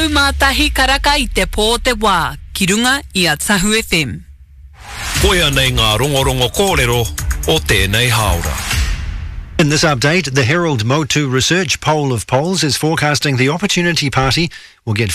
Taumātahi karaka I te pō te wā, ki runga I a Tahu FM. Koia nei ngā rongorongo kōrero o tēnei haora. In this update, the Herald Motu Research poll of polls is forecasting the Opportunity Party will get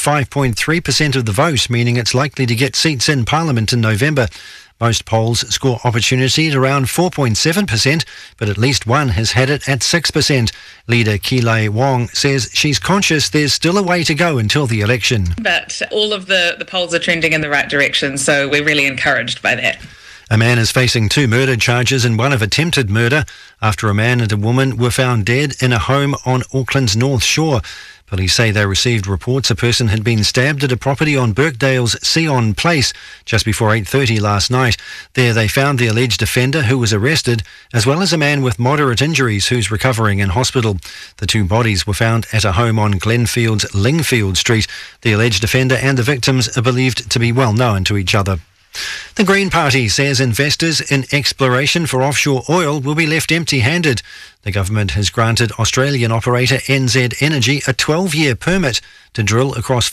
5.3% of the vote, meaning it's likely to get seats in Parliament in November. Most polls score Opportunity at around 4.7%, but at least one has had it at 6%. Leader Kilei Wong says she's conscious there's still a way to go until the election. But all of the polls are trending in the right direction, so we're really encouraged by that. A man is facing 2 murder charges and one of attempted murder after a man and a woman were found dead in a home on Auckland's North Shore. Police say they received reports a person had been stabbed at a property on Birkdale's Sion Place just before 8:30 last night. There they found the alleged offender who was arrested, as well as a man with moderate injuries who's recovering in hospital. The 2 bodies were found at a home on Glenfield's Lingfield Street. The alleged offender and the victims are believed to be well known to each other. The Green Party says investors in exploration for offshore oil will be left empty-handed. The government has granted Australian operator NZ Energy a 12-year permit to drill across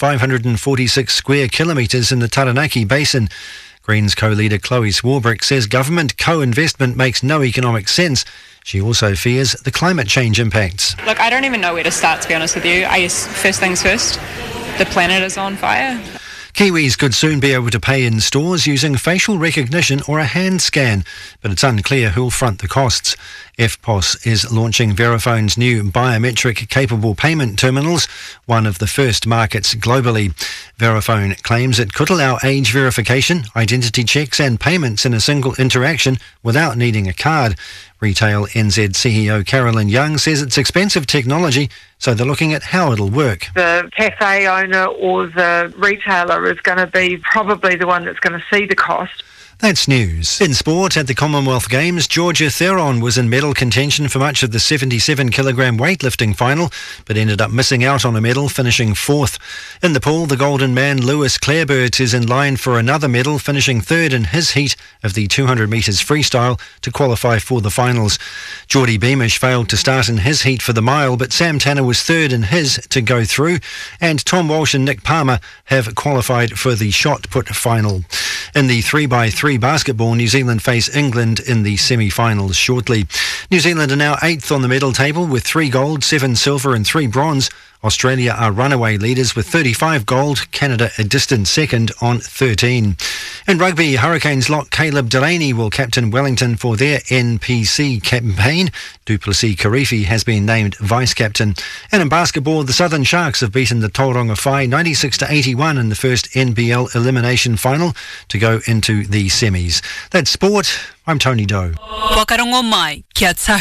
546 square kilometres in the Taranaki Basin. Greens co-leader Chloe Swarbrick says government co-investment makes no economic sense. She also fears the climate change impacts. Look, I don't even know where to start, to be honest with you. I guess first things first, the planet is on fire. Kiwis could soon be able to pay in stores using facial recognition or a hand scan, but it's unclear who'll front the costs. EFTPOS is launching Verifone's new biometric-capable payment terminals, one of the first markets globally. Verifone claims it could allow age verification, identity checks and payments in a single interaction without needing a card. Retail NZ CEO Carolyn Young says it's expensive technology, so they're looking at how it'll work. The cafe owner or the retailer is going to be probably the one that's going to see the cost. That's news. In sport, at the Commonwealth Games, Georgia Theron was in medal contention for much of the 77-kilogram weightlifting final, but ended up missing out on a medal, finishing 4th. In the pool, the Golden Man Lewis Clareburt is in line for another medal, finishing 3rd in his heat of the 200 metres freestyle to qualify for the finals. Geordie Beamish failed to start in his heat for the mile, but Sam Tanner was 3rd in his to go through, and Tom Walsh and Nick Palmer have qualified for the shot put final. In the 3x3 basketball, New Zealand face England in the semi-finals shortly. New Zealand are now 8th on the medal table with 3 gold, 7 silver and 3 bronze. Australia are runaway leaders with 35 gold, Canada a distant second on 13. In rugby, Hurricanes lock Caleb Delaney will captain Wellington for their NPC campaign. Duplessis Karifi has been named vice-captain. And in basketball, the Southern Sharks have beaten the Tauranga Whai 96-81 in the first NBL elimination final to go into the semis. That's sport. I'm Tony Doe. Wakarongo mai, kia Tahu